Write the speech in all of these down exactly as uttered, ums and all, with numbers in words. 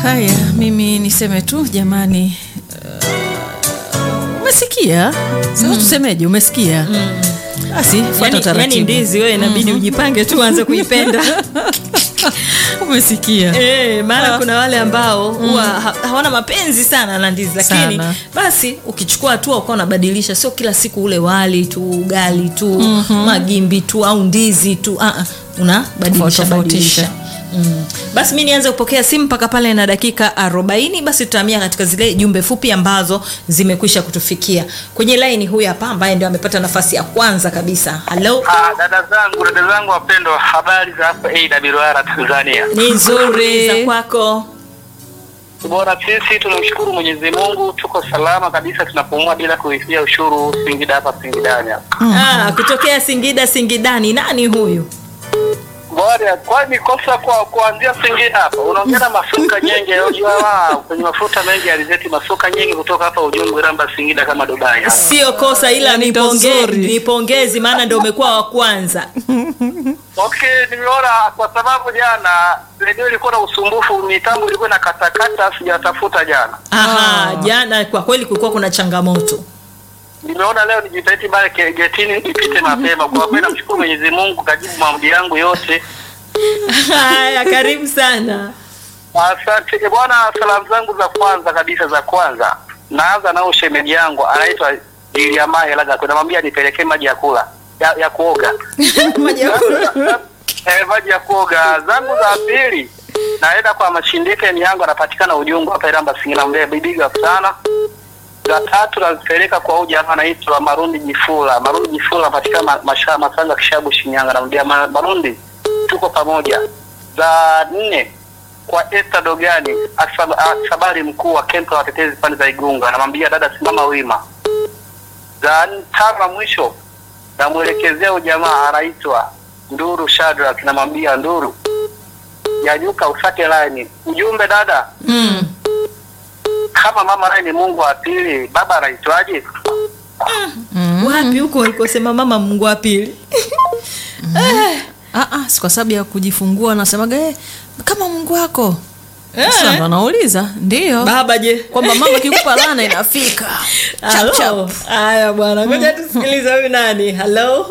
Haya, mimi niseme tu jamani, umesikia? Uh, sasa mm. tusemeje, umesikia? Mm. Basi fuata yani, taratibu. Yani ndizi wewe inabidi mm-hmm. ujipange tu anze kuipenda. Umesikia? Eh, maana kuna wale ambao huwa mm. ha, hawana mapenzi sana na ndizi, lakini sana. Basi ukichukua hatua ukawa unabadilisha, sio kila siku ule wali tu, ugali tu, mm-hmm. magimbi tu au ndizi tu. Ah ah, unabadilisha badilisha. Mm. Basi mimi nianze kupokea simu mpaka pale na dakika arobaini. Basi tutahamia katika zile jumbe fupi ambazo zimekwisha kutufikia. Kwenye line huyu hapa ambaye ndio amepata nafasi ya kwanza kabisa. Hello. Ah, dada zangu, dada zangu wapendwa, habari za hapa A W R Tanzania? Ni nzuri za kwako. Bora, sisi tunamshukuru Mwenyezi Mungu, tuko salama kabisa, tunapumua bila kuhisia ushuru Singida hapa Singidani hapa. Mm. Ah, kutokea Singida Singidani, nani huyu? Bora, kwani kosa kwa kuanzia Singida hapa unaongea masuka nyingi, unajua kwenye mafuta mengi alizeti masuka nyingi kutoka hapa Ujungu Ramba Singida kama Dubai. Sio kosa, ila ni pongezi, ni pongezi maana ndio umekuwa wa kwanza. Okay, nimeona kwa sababu jana redio ilikuwa na usumbufu, mitambo ilikuwa na katakata, sijatafuta jana. Aha, oh. Jana kwa kweli kulikuwa kuna changamoto. Nimeona leo nijitahidi bale getini ipite mapema. Kwa kweli namshukuru Mwenyezi Mungu kajibu maombi yangu yote. Haya, karibu sana. Asante bwana. Salamu zangu za kwanza kabisa za kwanza naanza na shemeji yangu anaitwa Juliamahe Laga, kunamwambia nipelekee maji ya kula ya, ya kuoga. Maji ya kula. Eh, maji ya kuoga. Zangu za pili naenda kwa mashindike ni yangu anapatikana Ujungu hapa Iramba Singida, mbele bibiga sana. Za tatu nazipeleka kwa huyu jamaa anaitwa Marundi Jifula. Marundi Jifula anapatikana Mashama Masanga Kishabu Shinyanga, namwambia Marundi tuko pamoja. Za nne kwa Esther Dogani asabari mkuu wa kempa watetezi pande za Igunga, namwambia dada simama wima. Za tano mwisho namuelekezea huyu jamaa anaitwa Nduru Shadrack, namwambia Nduru nyanyuka ufate line. Ujumbe dada, mm. kama mama naye ni Mungu wa pili, baba anaitwaje? Mm. Wapi huko ulikosema mama Mungu wa pili? Mm. eh. Ah ah, si kwa sababu ya kujifungua anasemaga eh kama Mungu wako. Eh. Sasa ndo anauliza, ndio. Baba je? Kwamba mama kikupa laana inafika. Chap chap. Haya bwana, ngoja tusikilize huyu nani. Hello.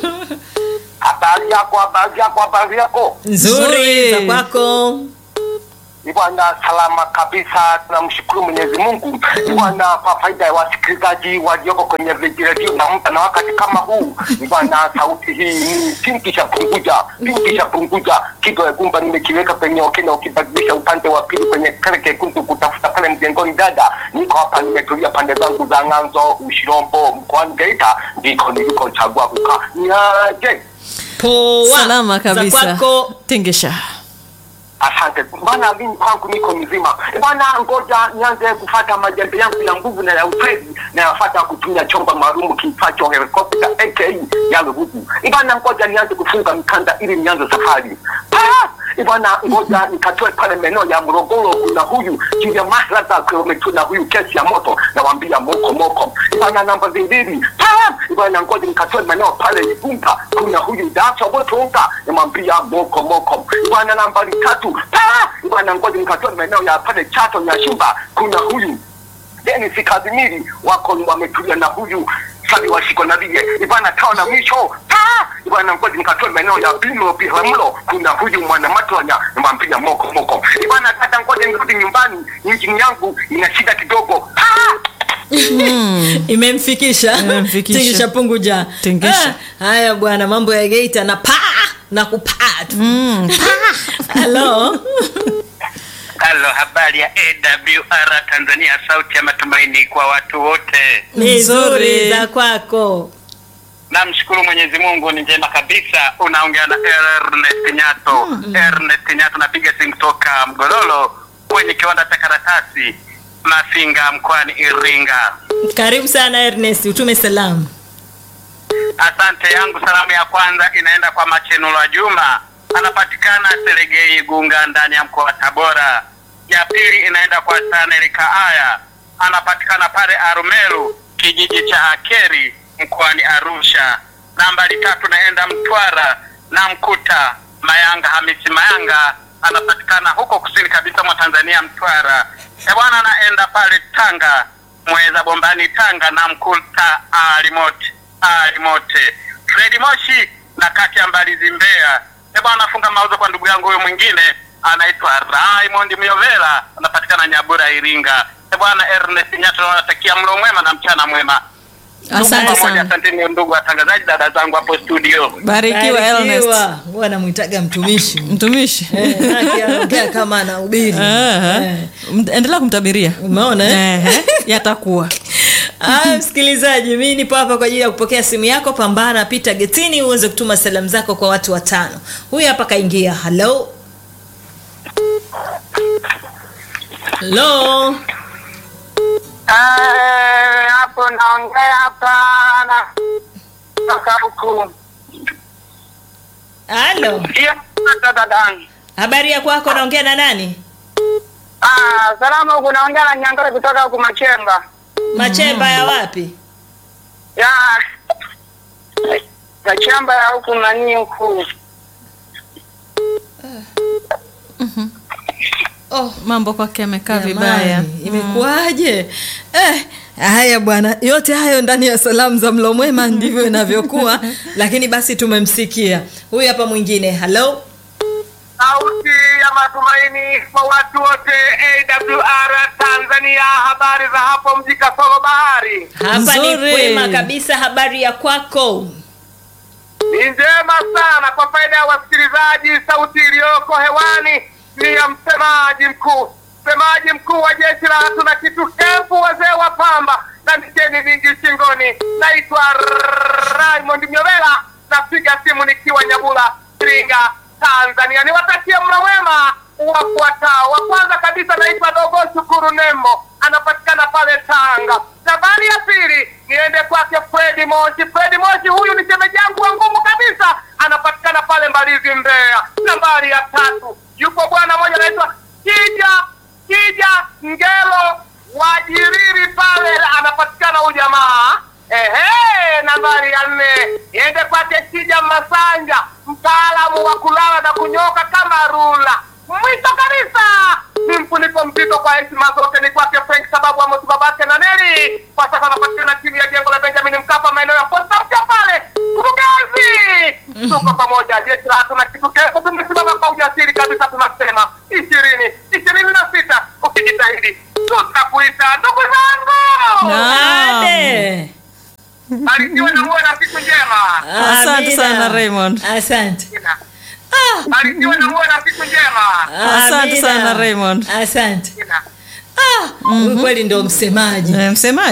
Habari yako, habari yako, habari yako. Nzuri za kwako. Bwana salama kabisa, tunamshukuru Mwenyezi Mungu. Bwana kwa faida ya wasikilizaji walioko kwenye redio na mta na wakati kama huu, bwana sauti hii ni Tingisha Punguja, Tingisha Punguja. Kido ya gumba nimekiweka kwenye okena, ukibadilisha upande wa pili kwenye kale kekundu kutafuta pale mjengoni dada. Niko hapa nimetulia pande zangu za Nganzo, Ushirombo, mkoani Geita, ndiko niliko chagua kukaa. Niaje? Poa. Salama kabisa. Za kwako Tingisha. Asante. Bwana mimi kwangu niko mzima. Bwana ngoja nianze kufuata majembe yangu ya nguvu na ya upezi na yafuata kutumia chombo maalum kifacho helikopta aka ya nguvu. Bwana ngoja nianze kufunga mikanda ili nianze safari. Ah! Bwana ngoja nikatoe pale maeneo ya Morogoro, kuna huyu Julia Mahlaza kilomita na huyu kesi ya moto nawaambia moko moko. Bwana namba mbili. Ah! Bwana ngoja nikatoe maeneo pale Igunga, kuna huyu Dacha Botonga namwambia moko moko. Bwana namba tatu. Ah! Bwana ngoja nikatoe maeneo ya pale Chato ya Shimba, kuna huyu Dennis Kazimiri wako wametulia na huyu Sabi washiko na bige. Bwana tao na mwisho. Ah! Bwana ngoja nikatoe maeneo ya Bino Bihlamlo, kuna huyu mwana Matwanya namwambia moko moko. Bwana dada ngoja nirudi nyumbani, injini yangu ina shida kidogo. Ah! Mm. Imemfikisha. Imemfikisha. Tingisha Punguja. Tingisha. Ah, haya bwana, mambo ya Geita na pa na kupaa. Mm. Hello. Hello, habari ya A W R Tanzania, sauti ya matumaini kwa watu wote. Nzuri za kwako. Namshukuru Mwenyezi Mungu ni njema kabisa. Unaongea na Ernest Nyato. Mm. Ernest Nyato napiga simu kutoka Mgololo kwenye kiwanda cha karatasi Mafinga mkoani Iringa. Karibu sana Ernest, utume salamu. Asante. Yangu salamu ya kwanza inaenda kwa Machenula Juma, anapatikana Selegei Gunga ndani ya mkoa wa Tabora. Ya pili inaenda kwa Saneli Kaaya, anapatikana pale Arumelu kijiji cha Akeri mkoani Arusha. Nambari tatu naenda Mtwara na mkuta Mayanga Hamisi Mayanga anapatikana huko kusini kabisa mwa Tanzania, Mtwara. E bwana, anaenda pale Tanga, Mweza Bombani Tanga, na mkuta alimote alimote Fredi Moshi na kati ya Mbalizi Mbeya. E bwana, afunga mauzo kwa ndugu yangu huyo mwingine anaitwa Raymond Miovela, anapatikana Nyabura Iringa. E bwana, Ernest Nyato, anatakia mlo mwema na mchana mwema. Asante sana. Asanteni ndugu watangazaji, dada zangu hapo studio. Barikiwa Ernest. Huwa namuitaga mtumishi. Mtumishi. Eh, anaongea kama anahubiri. Eh. Endelea kumtabiria. Umeona eh? Eh, yatakuwa. Ah, msikilizaji, mimi nipo hapa kwa ajili ya kupokea simu yako. Pambana, pita getini uweze kutuma salamu zako kwa watu watano. Huyu hapa kaingia. Hello. Hello. Eh, hapo naongea hapa na kaka huku. Hello. Ndio dadangu. Habari ya kwako, naongea na nani? Ah, salama huku, naongea na Nyangara kutoka huku Machemba. Machemba ya wapi? Ya Machemba ya huku nani huku. Mhm. Oh, Mambo kwake amekaa jamani, vibaya. Imekuwaje? Eh, haya bwana, yote hayo ndani ya salamu za mlo mwema ndivyo inavyokuwa. Lakini basi tumemsikia. Huyu hapa mwingine. Hello. Sauti ya matumaini kwa watu wote, A W R Tanzania. Habari za hapo mji Kasoro Bahari? Hapa ni Nzuri. kwema kabisa. Habari ya kwako? Ni njema sana. Kwa faida ya wasikilizaji, sauti iliyoko hewani ni ya msemaji mkuu msemaji mkuu wa jeshi la hatuna kitu kefu, wazee wa pamba na micheni vingi shingoni. Naitwa Raymond Miovela, napiga simu nikiwa Nyabula Iringa, Tanzania. Niwatakie mlo mwema wafuatao. Wa kwanza kabisa naitwa Dogo Shukuru Nembo, anapatikana pale Tanga. Nambari ya pili niende kwake Fredi Moshi. Fredi Moshi huyu ni shemeji yangu wa ngumu kabisa, anapatikana pale Mbalizi Mbeya. Nambari ya tatu yupo bwana mmoja anaitwa Kija Kija Ngelo Wajiriri pale, anapatikana huyu jamaa. Ehe, nambari ya nne niende kwake Kija Masanja, mtaalamu wa kulala na kunyoka kama rula. Mwisho kabisa ni mfuniko mzito kwa heshima zote ni kwake Frank sababu wa motu babake na Neli. Kwa sasa anapatikana chini ya jengo la Benjamin Mkapa, maeneo ya Posta Mpya pale Kurugazi. Tuko pamoja, jeshi la hatuna kitu kefu, tumesimama kwa ujasiri kabisa. Tunasema ishirini ishirini na sita ukijitahidi tutakuita ndugu zangu. Ade. Barikiwe na muwe na siku njema. Asante sana Raymond. Asante. Barikiwe na muwe na siku njema. Asante Amina. sana Raymond. Asante. Ah, huyu kweli ndio msemaji. Eh, msemaji.